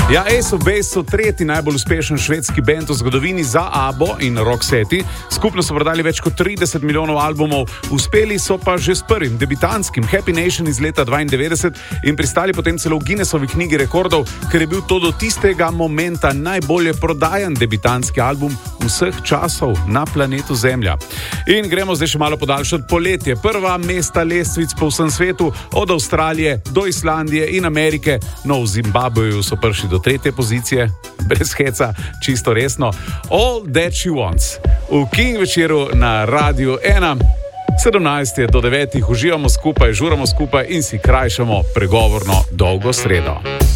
Ja, Ace of Base so tretji najbolj uspešen švedski bend v zgodovini za ABBO in Roxette. Skupno so prodali več kot 30 milijonov albumov, uspeli so pa že s prvim debitantskim Happy Nation iz leta 92 in pristali potem celo v Guinnessovi knjigi rekordov, ker je bil to do tistega momenta najbolje prodajan debitantski album vseh časov na planetu Zemlja. In gremo zdaj še malo podaljšati poletje. Prva mesta lestvic po vsem svetu, od Avstralije do Islandije in Amerike, no v Zimbabveju so prišli do 3. pozicije, brez heca, čisto resno. All That She Wants. V King večeru na Radiu 1, 17 do 9 uživamo skupaj, žuramo skupaj in si krajšamo pregovorno dolgo sredo.